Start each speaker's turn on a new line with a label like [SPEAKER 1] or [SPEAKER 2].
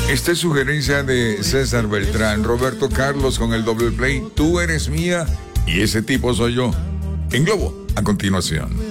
[SPEAKER 1] Esta es sugerencia de César Beltrán. Roberto Carlos con el doble play. Tú eres mía y ese tipo soy yo. En Globo, a continuación.